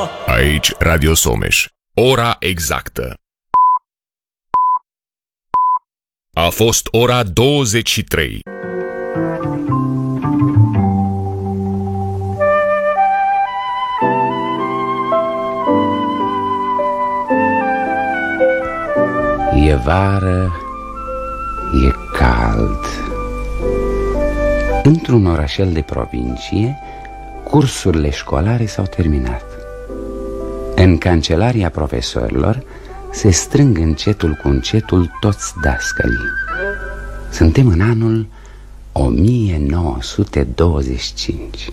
Aici Radio Someș. Ora exactă a fost ora 23. E vară, e cald. Într-un orașel de provincie, cursurile școlare s-au terminat. În cancelaria profesorilor se strâng încetul cu încetul toți dascălii. Suntem în anul 1925.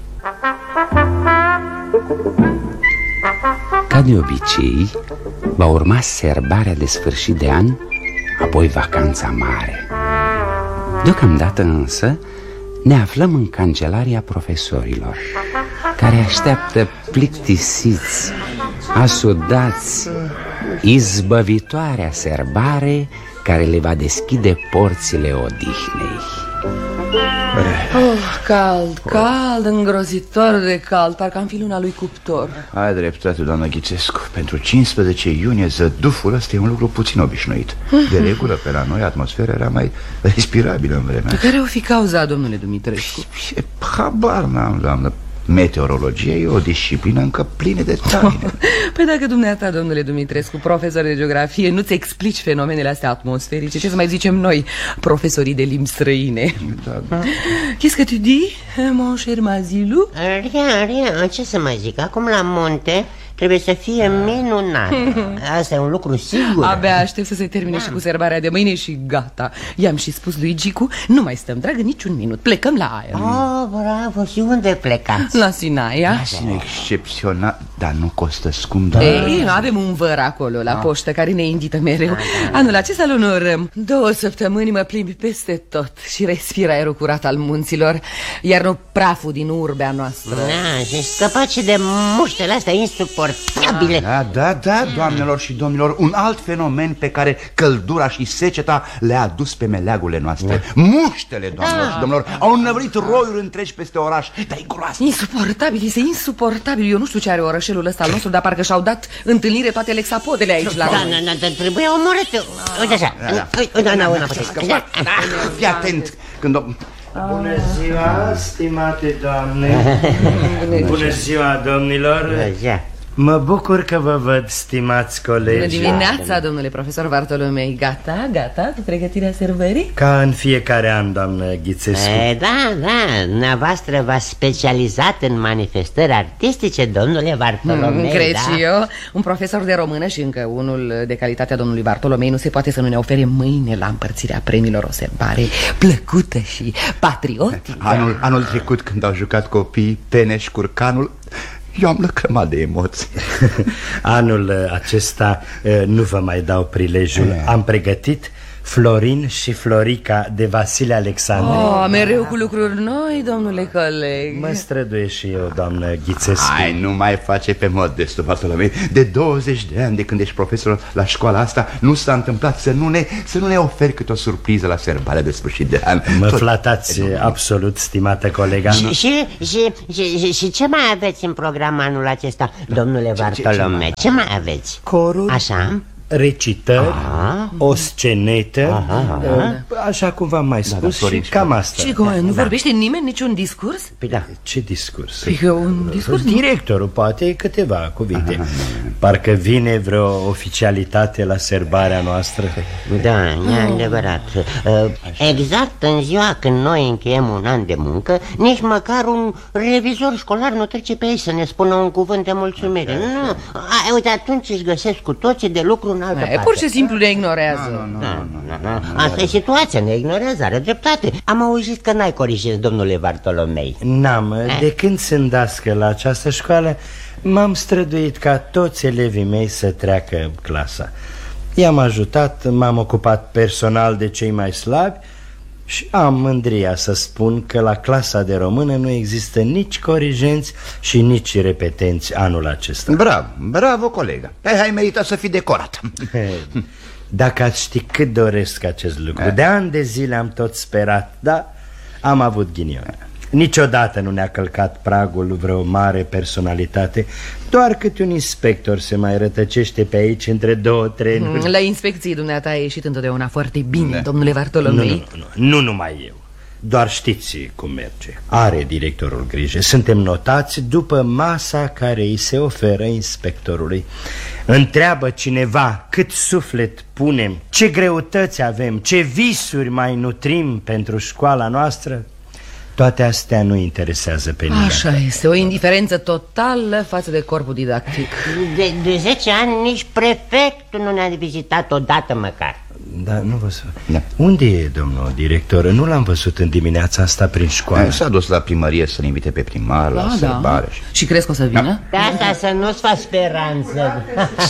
Ca de obicei, va urma serbarea de sfârșit de an, apoi vacanța mare. Deocamdată însă ne aflăm în cancelaria profesorilor, care așteaptă plictisiți, asudați, izbăvitoarea serbare care le va deschide porțile odihnei. Cald, îngrozitor de cald. Parcă am fi luna lui cuptor. Ai dreptate, doamnă Ghițescu. Pentru 15 iunie zăduful ăsta e un lucru puțin obișnuit. De regulă, pe la noi, atmosfera era mai respirabilă în vremea asta. Care o fi cauza, domnule Dumitrescu? Habar n-am, doamnă. Meteorologia e o disciplină încă plină de taine. Păi dacă dumneata, domnule Dumitrescu, profesor de geografie, nu-ți explici fenomenele astea atmosferice, ce să mai zicem noi, profesorii de limbi străine? Qu'est-ce que tu dis, mon cher Mazilu? Rien, ce să mai zic, acum la munte trebuie să fie minunat. Asta e un lucru sigur. Abia aștept să se termine și cu serbarea de mâine și gata. I-am și spus lui Gicu, nu mai stăm, dragă, niciun minut, plecăm la aer. Oh, bravo, și unde plecați? La Sinaia. Excepțional, dar nu costă scump. Ei, avem un văr acolo la poștă care ne invită mereu. Anul acesta îl onorăm. 2 săptămâni mă plimbi peste tot și respir aerul curat al munților, iar nu praful din urbea noastră. Și scăpați de muștele astea insuportabile. Da, doamnelor și domnilor, un alt fenomen pe care căldura și seceta le-a adus pe meleagurile noastre. Muștele, doamnelor și domnilor, au înnăvrit roiuri întregi peste oraș. Dar e groasă. Insuportabil, este insuportabil. Eu nu știu ce are orășelul ăsta al nostru, dar parcă și-au dat întâlnire toate lexapodele aici la noi. Trebuie omorât. Uite așa. Fii atent când o... Bună ziua, stimate doamne. Bună ziua, domnilor. Mă bucur că vă văd, stimați colegi. Bună dimineața, domnule profesor Bartolomei. Gata cu pregătirea servării? Ca în fiecare an, doamnă Ghițescu. Da, dumneavoastră v-ați specializat în manifestări artistice, domnule Bartolomei. Cred și eu. Un profesor de română și încă unul de calitatea domnului Bartolomei nu se poate să nu ne ofere mâine la împărțirea premiilor o serbare plăcută și patriotică. Anul trecut, când au jucat copiii Peneș Curcanul, eu am lăcrămat de emoții. Anul acesta nu vă mai dau prilejul. Am pregătit Florin și Florica de Vasile Alexandru. Mereu cu lucruri noi, domnule coleg. Mă străduie și eu, doamnă Ghițescu. Hai, nu mai face pe modestul, Bartolomei. De 20 de ani de când ești profesor la școala asta, nu s-a întâmplat să nu ne oferi câte o surpriză la serbarea de sfârșit de an. Mă flatați absolut, stimată colega. Și ce mai aveți în program anul acesta, domnule Bartolomei? Ce mai aveți? Corul. Așa? Recitări, o scenetă, așa cum v-am mai spus, și cam asta. Și cum, nu vorbește nimeni niciun discurs? Păi da. Ce discurs? Un discurs? Directorul, poate câteva cuvinte. Parcă vine vreo oficialitate la serbarea noastră. Da, e adevărat. Exact în ziua când noi încheiem un an de muncă, nici măcar un revizor școlar nu trece pe ei să ne spună un cuvânt de mulțumire. Nu, uite, atunci își găsesc cu toții de lucru în altă parte. Pur și simplu ne ignorează. Asta e situația, ne ignorează, are dreptate. Am auzit că n-ai corigit, domnule Bartolomei. N-am, de când sunt dască la această școală, m-am străduit ca toți elevii mei să treacă clasa. I-am ajutat, m-am ocupat personal de cei mai slabi și am mândria să spun că la clasa de română nu există nici corigenți și nici repetenți anul acesta. Bravo, colega. Ai meritat să fii decorat. Dacă ați ști cât doresc acest lucru. De ani de zile am tot sperat, dar am avut ghinion. Niciodată nu ne-a călcat pragul vreo mare personalitate. Doar câte un inspector se mai rătăcește pe aici între 2 trenuri. La inspecții dumneata a ieșit întotdeauna foarte bine, domnule Vartolomei. Nu numai eu. Doar știți cum merge. Are directorul grijă. Suntem notați după masa care îi se oferă inspectorului. Întreabă cineva cât suflet punem, ce greutăți avem, ce visuri mai nutrim pentru școala noastră. Toate astea nu interesează pe nimeni. Așa este, o indiferență totală față de corpul didactic. De 10 ani nici prefectul nu ne-a vizitat odată măcar. Da, nu vă da. Unde e domnul director? Nu l-am văzut în dimineața asta prin școală. S-a dus la primărie să-l invite pe primar la sărbare. Și crezi că o să vină? De asta să nu-ți faci speranță.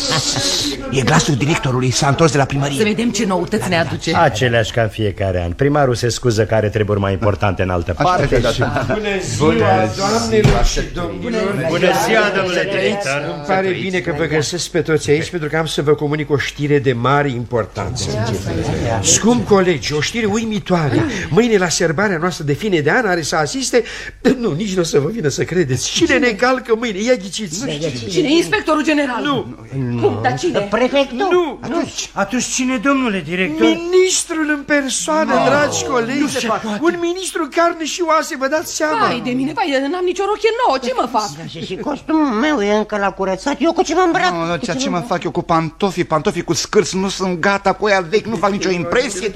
E glasul directorului, s-a întors de la primărie. Să vedem ce noutăți ne aduce. Aceleași ca în fiecare an. Primarul se scuză că are treburi mai importante în altă parte. Bună ziua, doamnelor și domnilor. Bună ziua, domnule director. Îmi pare bine că vă găsesc pe toți aici, pentru că am să vă comunic o știre de mare importanță. Scump colegi, o știre uimitoare. Mâine la sărbarea noastră de fine de an are să asiste. Nu, nici nu o să vă vină să credeți. Cine ne calcă mâine? Ia ghiciți. Cine? Inspectorul general? Nu. Cum? Dar cine? Prefectul? Nu. Atunci cine, domnule director? Ministrul în persoană, dragi colegi. Un ministru carne și oase, vă dați seama. Vai de mine, vai, n-am nicio rochie nouă, ce mă fac? Și costumul meu e încă la curățat. Eu cu ce mă îmbrac? Ce mă fac eu cu pantofii cu scârți? Nu sunt gata cu ea vechi, nu fac nicio impresie.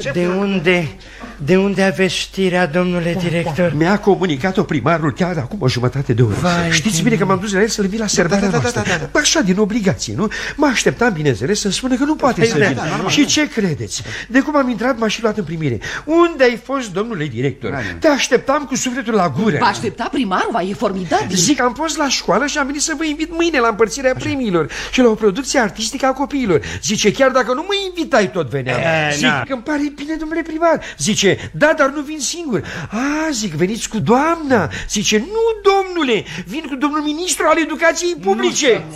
De unde aveți știrea, domnule director? Mi-a comunicat-o primarul chiar acum o jumătate de oră. Știți bine că m-am dus la el să-l vin la sărbarea noastră. Așa, din obligație, nu? Mă așteptam, bineînțeles, să spună că nu poate să vină. Și ce credeți? De cum am intrat, m-a și luat în primire. Unde ai fost, domnule director? Te așteptam cu sufletul la gură. Vă aștepta primarul, va, e formidabil. Zic, am fost la școală și am venit să vă invit mâine la împărțirea premiilor și la o producție artistică a copiilor. Zice, chiar dacă nu mă invitai, tot veneam. Zic că îmi pare bine, domnule primar. Zice, da, dar nu vin singur. Zic, veniți cu doamna. Zice, nu, domnule, vin cu domnul ministru al educației publice.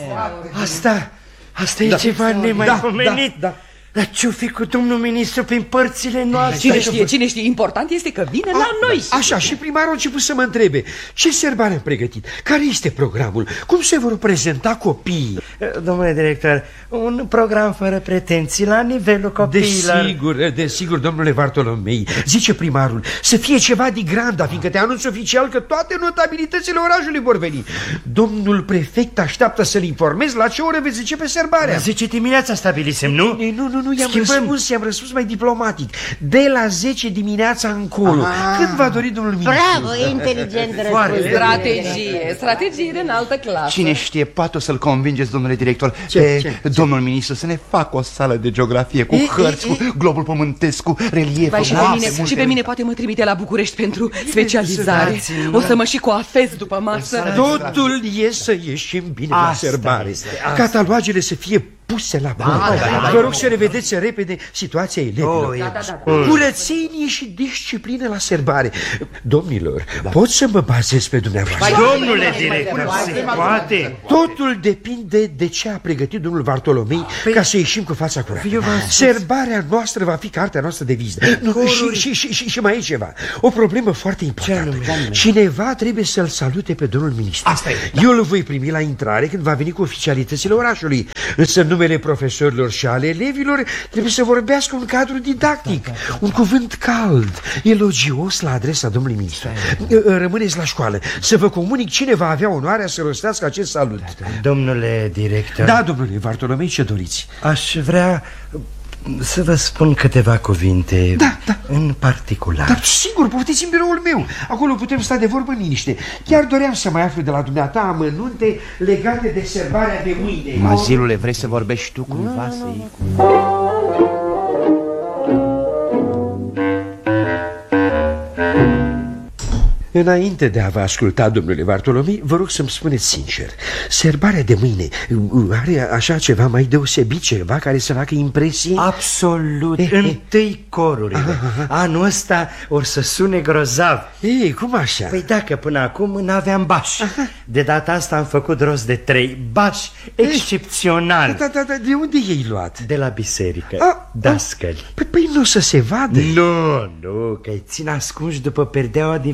Asta e ceva nemaipomenit. Dar ce-o fi cu domnul ministru prin părțile noastre? Cine știe, important este că vine la noi. Așa, și primarul a început să mă întrebe, ce sărbare am pregătit? Care este programul? Cum se vor prezenta copiii? Domnule director, un program fără pretenții la nivelul copiilor. Desigur, domnule Vartolomei. Zice primarul, să fie ceva de granda, fiindcă te anunț oficial că toate notabilitățile orașului vor veni. Domnul prefect așteaptă să-l informez la ce oră veți începe sărbarea. 10 dimineața stabilisem, nu? Nu, i-am răspuns mai diplomatic. De la 10 dimineața încolo. Când va dori domnul ministru? Bravo, inteligent răspuns. Strategie de înaltă clasă. Cine știe, poate o să-l convingeți, domnule director, pe domnul ministru să ne facă o sală de geografie cu hărți, cu globul pământesc, cu relieful. Și pe mine poate mă trimite la București pentru specializare. O să mă și coafez după masă. Totul e să ieșim bine la sărbare. Catalogele să fie puse la punct. Vă rog să revedeți repede situația elevilor. Curățenie și disciplină la sărbare. Domnilor, pot să mă bazez pe dumneavoastră? Domnule director, se poate. Totul depinde de ce a pregătit domnul Vartolomei ca să ieșim cu fața curată. Sărbarea noastră va fi cartea noastră de vizită. Și mai e ceva. O problemă foarte importantă. Cineva trebuie să-l salute pe domnul ministru. Eu îl voi primi la intrare când va veni cu oficialitățile orașului. Însă numele profesorilor și ale elevilor trebuie să vorbească un cadru didactic, un cuvânt cald, elogios la adresa domnului ministru. Rămâneți la școală să vă comunic cine va avea onoarea să rostească acest salut. Domnule director. Da, domnule Vartolomei, ce doriți? Aș vrea să vă spun câteva cuvinte în particular. Dar sigur, poftiți în biroul meu. Acolo putem sta de vorbă în liniște. Chiar doream să mai aflu de la dumneata amănunte legate de sărbarea de mâine. Mazilule, vrei să vorbești tu cumva să iei? Înainte de a vă asculta, domnule Vartolomei, vă rog să-mi spuneți sincer, sărbarea de mâine are așa ceva mai deosebit, ceva care să facă impresie? Absolut, întâi corurile. Anul ăsta or să sune grozav. Cum așa? Păi dacă până acum n-aveam bași. De data asta am făcut rost de 3 bași excepționali. De unde i-ai luat? De la biserică, dascăli. Păi nu o să se vadă. Nu, că-i țin ascunși după perdeaua din fundul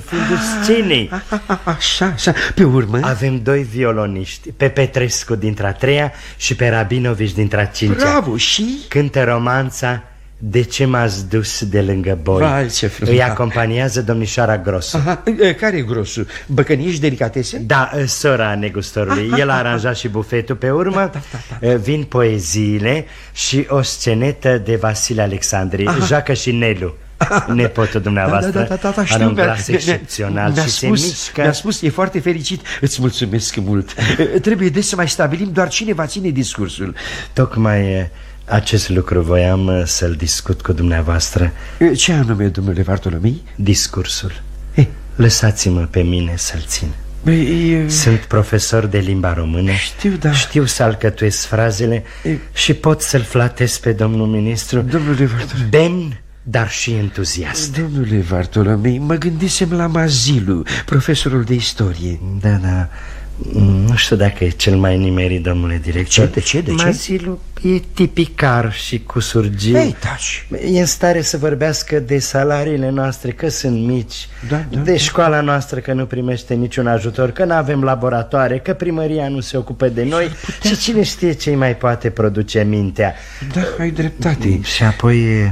scenei. Așa, așa, pe urmă? Avem 2 violoniști, pe Petrescu dintre a 3-a și pe Rabinovici dintre a 5-a. Bravo, și? Cântă romanța De ce m-ați dus de lângă boi. Vai, ce frumos. Îi acompaniază domnișoara Grosu. Aha, care e Grosu? Băcăniești delicatese? Da, sora negustorului. El a aranjat și bufetul pe urmă. Vin poeziile și o scenetă de Vasile Alexandri. Joacă și Nelu, nepotul dumneavoastră. Are un glas excepțional și se mișcă. Mi-a spus, e foarte fericit. Îți mulțumesc mult. Trebuie des să mai stabilim doar cine va ține discursul. Tocmai acest lucru voiam să-l discut cu dumneavoastră. Ce anume, domnule Vartolomei? Discursul. Lăsați-mă pe mine să-l țin. Sunt profesor de limba română. Știu, da. Știu să alcătuiesc frazele și pot să-l flatez pe domnul ministru. Domnule Vartolomei, demn, dar și entuziast. Domnule Vartolomei, mă gândisem la Mazilu, profesorul de istorie. Da. Nu știu dacă e cel mai nimerit, domnule director. De ce? Mazilu e tipicar și cu surgii. Ei, taci. E în stare să vorbească de salariile noastre, că sunt mici, de școala noastră, că nu primește niciun ajutor, că nu avem laboratoare, că primăria nu se ocupă de noi. Și cine știe ce mai poate produce mintea. Da, ai dreptate. Și apoi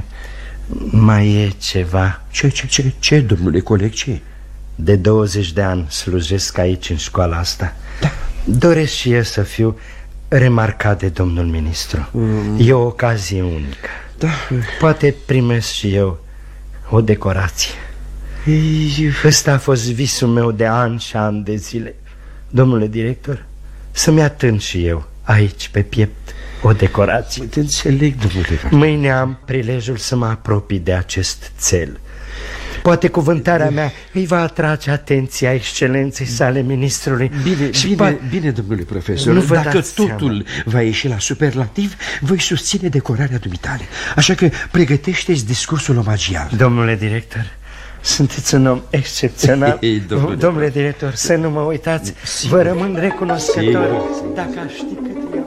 mai e ceva. Ce, domnule coleg, ce? De 20 de ani slujesc aici în școala asta. Doresc și eu să fiu remarcat de domnul ministru. E o ocazie unică. Poate primesc și eu o decorație. Ăsta a fost visul meu de ani și ani de zile, domnule director, să-mi atând și eu aici pe piept o decorație. Te înțeleg, domnule. Mâine am prilejul să mă apropii de acest cel. Poate cuvântarea mea îi va atrage atenția excelenței sale ministrului. Bine, domnule profesor. Dacă totul va ieși la superlativ, voi susține decorarea dumitale. Așa că pregătește-ți discursul omagial. Domnule director, sunteți un om excepțional. Domnule director, să nu mă uitați. Vă rămân recunoscător. Dacă aș ști cât